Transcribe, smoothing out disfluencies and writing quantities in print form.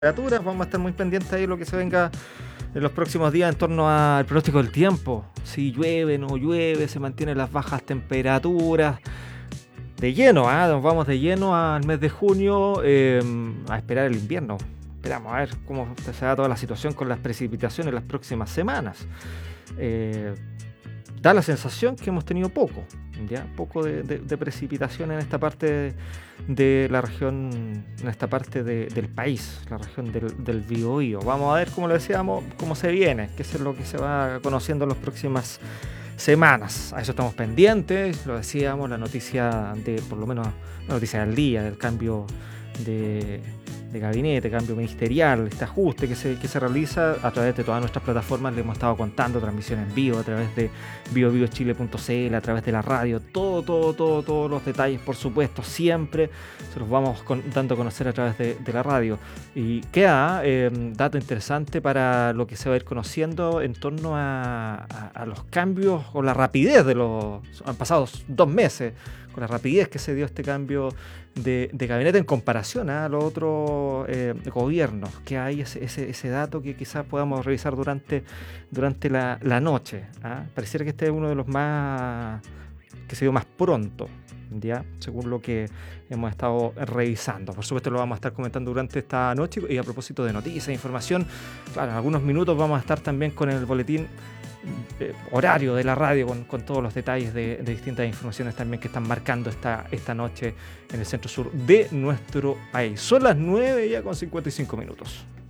Temperaturas, vamos a estar muy pendientes ahí de lo que se venga en los próximos días en torno al pronóstico del tiempo. Si llueve, no llueve, se mantienen las bajas temperaturas. De lleno, nos vamos de lleno al mes de junio a esperar el invierno. Esperamos a ver cómo se da toda la situación con las precipitaciones en las próximas semanas. Da la sensación que hemos tenido poco de precipitación en esta parte de la región, en esta parte del país, la región del Biobío. Vamos a ver, como lo decíamos, cómo se viene, qué es lo que se va conociendo en las próximas semanas. A eso estamos pendientes, lo decíamos, la noticia por lo menos la noticia del día, del cambio de gabinete, cambio ministerial, este ajuste que se realiza a través de todas nuestras plataformas. Le hemos estado contando, transmisión en vivo a través de biobiochile.cl, a través de la radio, todos los detalles, por supuesto, siempre se los vamos dando a conocer a través de la radio. Y queda dato interesante para lo que se va a ir conociendo en torno a los cambios o la rapidez han pasado 2 meses, con la rapidez que se dio este cambio de gabinete en comparación a los otros gobiernos, que hay ese dato que quizás podamos revisar durante la noche. Pareciera que este es uno de los más que se dio más pronto, ¿ya? Según lo que hemos estado revisando. Por supuesto lo vamos a estar comentando durante esta noche. Y a propósito de noticias e información, claro, en algunos minutos vamos a estar también con el boletín horario de la radio con todos los detalles de distintas informaciones también que están marcando esta noche en el centro sur de nuestro país. Son las 9 ya con 55 minutos.